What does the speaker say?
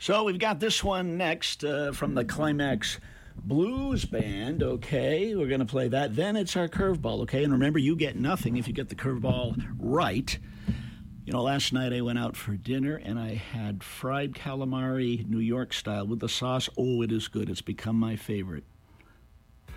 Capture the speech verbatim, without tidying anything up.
So we've got this one next uh, from the Climax Blues Band. Okay, we're going to play that. Then it's our curveball, okay? And remember, you get nothing if you get the curveball right. You know, last night I went out for dinner and I had fried calamari New York style with the sauce. Oh, it is good. It's become my favorite.